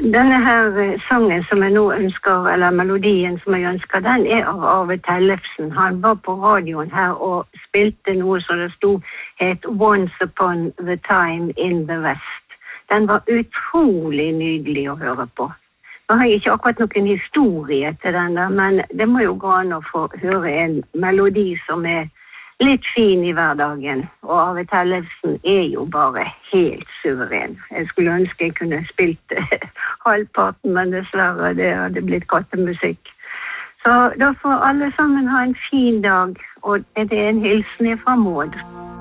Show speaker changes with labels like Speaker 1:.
Speaker 1: Denne her sangen som jeg nå ønsker, eller melodien som jeg ønsker, den av Arve Tellefsen. Han var på radioen her og spilte noe som det het Once Upon the Time in the West. Den var utrolig nydelig å høre på. Nå har jeg ikke akkurat noen historie til den der, men det må jo gå an å få høre en melodi som litt fin i hverdagen, og Arve Tellefsen jo bare helt suveren. Jeg skulle ønske jeg kunne spilt halvparten, men dessverre det hadde blitt kattemusikk. Så da får alle sammen ha en fin dag, og det en hilsen fra Maud.